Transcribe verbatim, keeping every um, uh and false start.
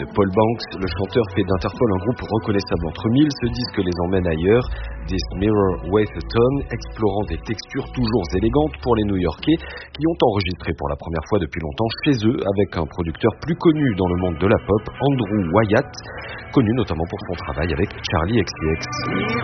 de Paul Banks, le chanteur fait d'Interpol un groupe reconnaissable entre mille. Ce disque les emmène ailleurs. This Mirror Weighs a Ton, explorant des textures toujours élégantes pour les New-Yorkais qui ont enregistré pour la première fois depuis longtemps chez eux avec un producteur plus connu dans le monde de la pop, Andrew Wyatt, connu notamment pour son travail avec Charlie X C X.